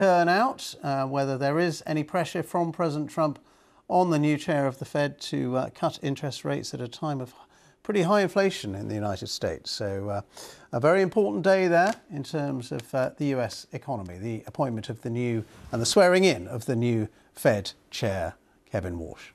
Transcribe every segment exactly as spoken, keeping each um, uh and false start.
turnout, uh, whether there is any pressure from President Trump on the new chair of the Fed to uh, cut interest rates at a time of pretty high inflation in the United States. So uh, a very important day there in terms of uh, the U S economy, the appointment of the new and the swearing in of the new Fed chair, Kevin Warsh.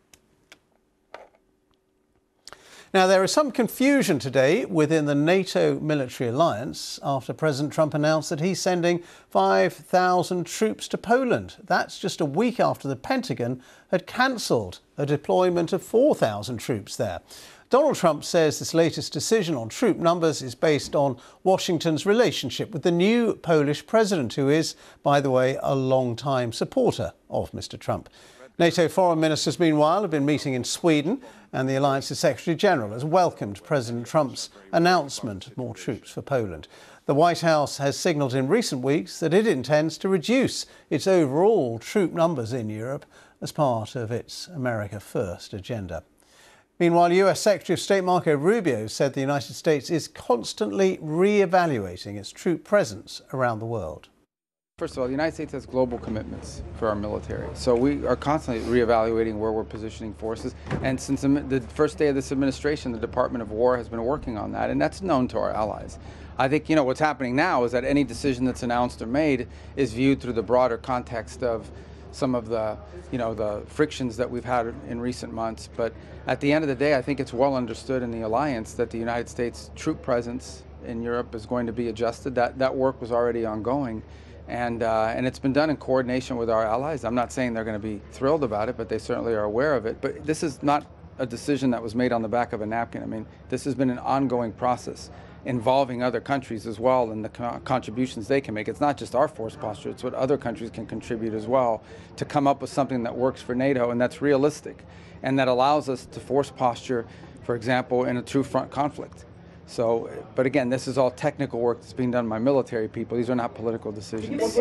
Now, there is some confusion today within the NATO military alliance after President Trump announced that he's sending five thousand troops to Poland. That's just a week after the Pentagon had cancelled a deployment of four thousand troops there. Donald Trump says this latest decision on troop numbers is based on Washington's relationship with the new Polish president, who is, by the way, a long-time supporter of Mister Trump. NATO foreign ministers, meanwhile, have been meeting in Sweden, and the alliance's Secretary General has welcomed President Trump's announcement of more troops for Poland. The White House has signalled in recent weeks that it intends to reduce its overall troop numbers in Europe as part of its America First agenda. Meanwhile, U S Secretary of State Marco Rubio said the United States is constantly re-evaluating its troop presence around the world. First of all, the United States has global commitments for our military. So we are constantly reevaluating where we're positioning forces. And since the first day of this administration, the Department of War has been working on that, and that's known to our allies. I think, you know, what's happening now is that any decision that's announced or made is viewed through the broader context of some of the, you know, the frictions that we've had in recent months. But at the end of the day, I think it's well understood in the alliance that the United States troop presence in Europe is going to be adjusted. That, that work was already ongoing. And, uh, and it's been done in coordination with our allies. I'm not saying they're going to be thrilled about it, but they certainly are aware of it. But this is not a decision that was made on the back of a napkin. I mean, this has been an ongoing process involving other countries as well and the co contributions they can make. It's not just our force posture, it's what other countries can contribute as well to come up with something that works for NATO and that's realistic and that allows us to force posture, for example, in a true front conflict. So, but again, this is all technical work that's being done by military people. These are not political decisions.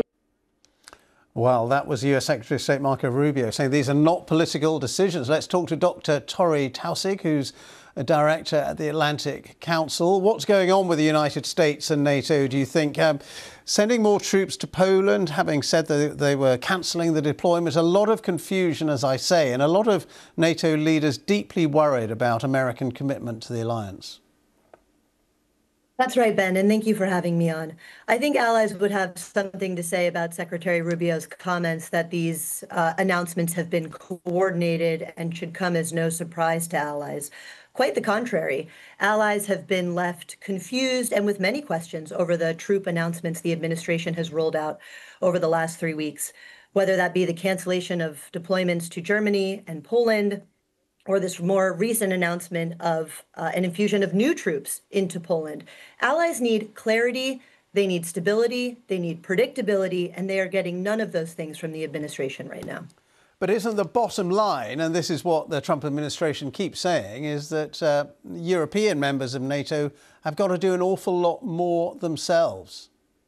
Well, that was U S Secretary of State Marco Rubio saying these are not political decisions. Let's talk to Doctor Tori Tausig, who's a director at the Atlantic Council. What's going on with the United States and NATO, do you think? Um, sending more troops to Poland, having said that they were cancelling the deployment, a lot of confusion, as I say, and a lot of NATO leaders deeply worried about American commitment to the alliance. That's right, Ben, and thank you for having me on. I think allies would have something to say about Secretary Rubio's comments that these uh, announcements have been coordinated and should come as no surprise to allies. Quite the contrary. Allies have been left confused and with many questions over the troop announcements the administration has rolled out over the last three weeks, whether that be the cancellation of deployments to Germany and Poland, or this more recent announcement of uh, an infusion of new troops into Poland. Allies need clarity, they need stability, they need predictability, and they are getting none of those things from the administration right now. But isn't the bottom line, and this is what the Trump administration keeps saying, is that uh, European members of NATO have got to do an awful lot more themselves?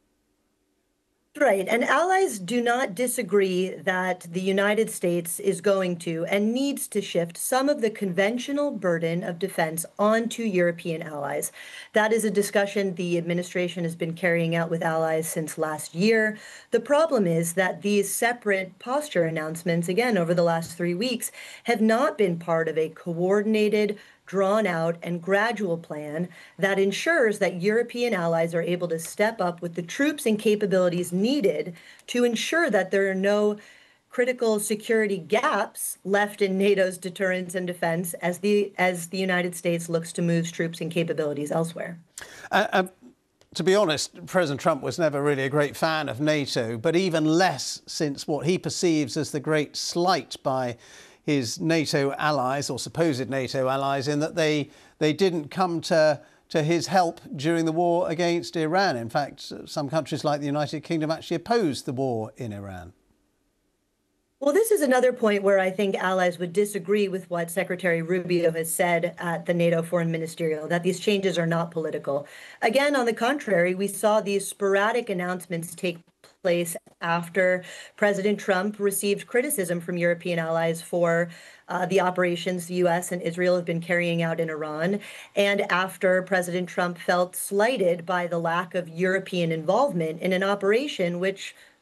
Right. And allies do not disagree that the United States is going to and needs to shift some of the conventional burden of defense onto European allies. That is a discussion the administration has been carrying out with allies since last year. The problem is that these separate posture announcements, again, over the last three weeks, have not been part of a coordinated, drawn out and gradual plan that ensures that European allies are able to step up with the troops and capabilities needed to ensure that there are no critical security gaps left in NATO's deterrence and defense as the as the United States looks to move troops and capabilities elsewhere. Uh, uh, to be honest, President Trump was never really a great fan of NATO, but even less since what he perceives as the great slight by his NATO allies, or supposed NATO allies, in that they they didn't come to to his help during the war against Iran. In fact, some countries like the United Kingdom actually opposed the war in Iran. Well, this is another point where I think allies would disagree with what Secretary Rubio has said at the NATO Foreign Ministerial, that these changes are not political. Again, on the contrary, we saw these sporadic announcements take place after President Trump received criticism from European allies for uh, the operations the U S and Israel have been carrying out in Iran, and after President Trump felt slighted by the lack of European involvement in an operation which